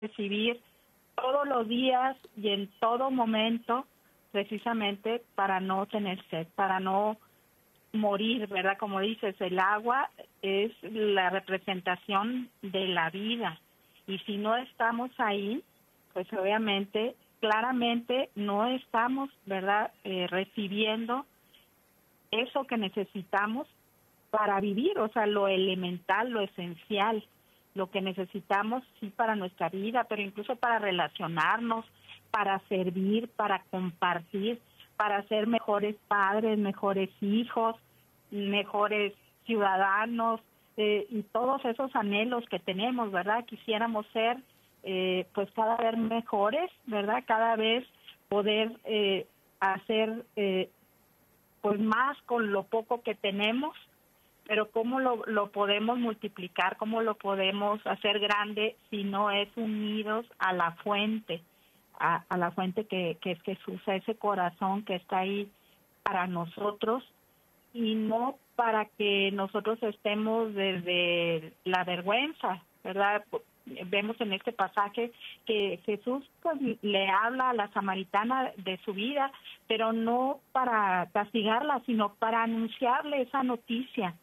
recibir todos los días y en todo momento, precisamente para no tener sed, para no morir, ¿verdad? Como dices, el agua es la representación de la vida, y si no estamos ahí, pues obviamente, claramente no estamos, ¿verdad?, recibiendo eso que necesitamos para vivir, o sea, lo elemental, lo esencial, lo que necesitamos, sí, para nuestra vida, pero incluso para relacionarnos, para servir, para compartir, para ser mejores padres, mejores hijos, mejores ciudadanos, y todos esos anhelos que tenemos, ¿verdad? Quisiéramos ser, pues cada vez mejores, ¿verdad? Cada vez poder hacer, pues más con lo poco que tenemos, pero ¿cómo lo podemos multiplicar? ¿Cómo lo podemos hacer grande si no es unidos a la fuente, a la fuente que es Jesús, a ese corazón que está ahí para nosotros, y no para que nosotros estemos desde la vergüenza, ¿verdad? Vemos en este pasaje que Jesús pues le habla a la samaritana de su vida, pero no para castigarla, sino para anunciarle esa noticia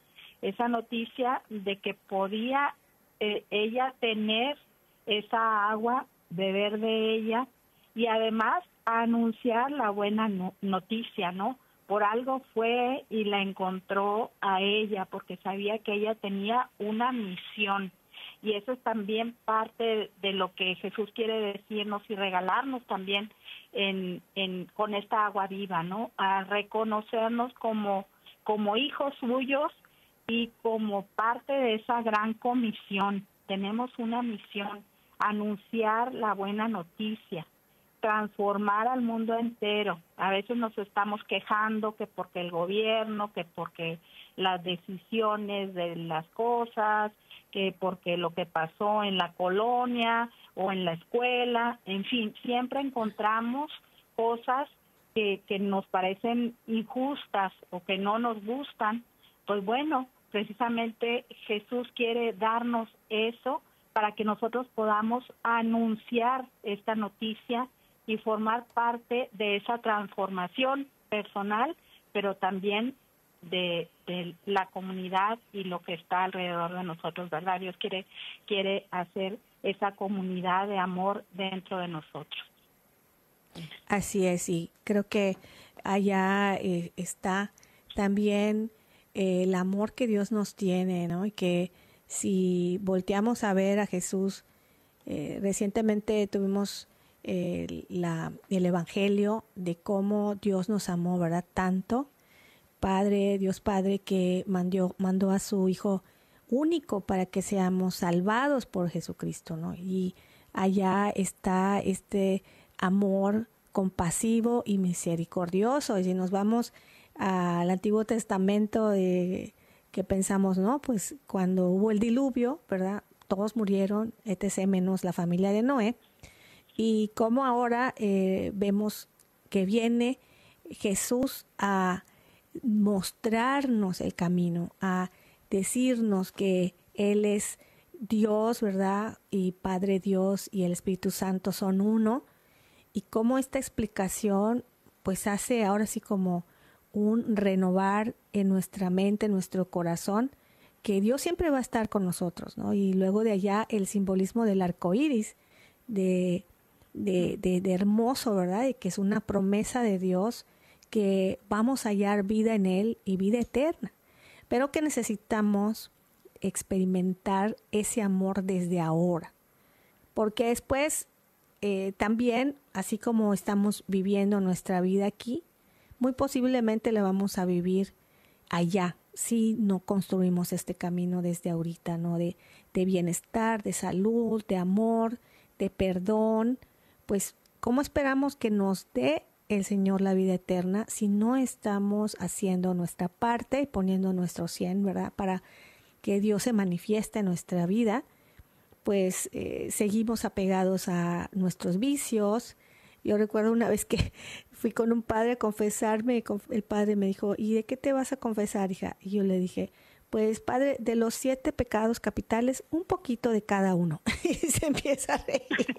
de que podía ella tener esa agua, beber de ella, y además anunciar la buena noticia, ¿no? Por algo fue y la encontró a ella, porque sabía que ella tenía una misión. Y eso es también parte de lo que Jesús quiere decirnos y regalarnos también con esta agua viva, ¿no? A reconocernos como hijos suyos y como parte de esa gran comisión. Tenemos una misión: anunciar la buena noticia, transformar al mundo entero. A veces nos estamos quejando que porque el gobierno, que porque las decisiones de las cosas, que porque lo que pasó en la colonia o en la escuela, en fin, siempre encontramos cosas que nos parecen injustas o que no nos gustan. Pues bueno, precisamente Jesús quiere darnos eso para que nosotros podamos anunciar esta noticia y formar parte de esa transformación personal, pero también de la comunidad y lo que está alrededor de nosotros, ¿verdad? Dios quiere hacer esa comunidad de amor dentro de nosotros. Así es, y creo que allá está también el amor que Dios nos tiene, ¿no? Y que si volteamos a ver a Jesús, recientemente tuvimos el evangelio de cómo Dios nos amó, ¿verdad? Tanto, Dios Padre, que mandó a su Hijo único para que seamos salvados por Jesucristo, ¿no? Y allá está este amor compasivo y misericordioso. Y si nos vamos al Antiguo Testamento, que pensamos, ¿no? Pues cuando hubo el diluvio, ¿verdad? Todos murieron, etc., menos la familia de Noé. Y como ahora vemos que viene Jesús a mostrarnos el camino, a decirnos que Él es Dios, ¿verdad? Y Padre Dios y el Espíritu Santo son uno. Y cómo esta explicación pues hace ahora sí como un renovar en nuestra mente, en nuestro corazón, que Dios siempre va a estar con nosotros, ¿no? Y luego de allá el simbolismo del arco iris, de hermoso, ¿verdad? Y que es una promesa de Dios que vamos a hallar vida en Él y vida eterna, pero que necesitamos experimentar ese amor desde ahora, porque después también, así como estamos viviendo nuestra vida aquí, muy posiblemente la vamos a vivir allá, si no construimos este camino desde ahorita, ¿no? De bienestar, de salud, de amor, de perdón. Pues, ¿cómo esperamos que nos dé el Señor la vida eterna si no estamos haciendo nuestra parte y poniendo nuestro 100, ¿verdad? Para que Dios se manifieste en nuestra vida, pues seguimos apegados a nuestros vicios. Yo recuerdo una vez que fui con un padre a confesarme, el padre me dijo, ¿y de qué te vas a confesar, hija? Y yo le dije, pues Padre, de los 7 pecados capitales, un poquito de cada uno. Y se empieza a reír.